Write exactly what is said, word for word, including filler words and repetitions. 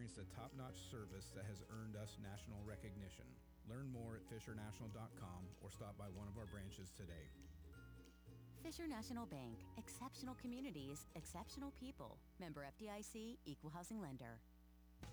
experience the top-notch service that has earned us national recognition. Learn more at fisher national dot com or stop by one of our branches today. Fisher National Bank, exceptional communities, exceptional people. Member F D I C, Equal Housing Lender.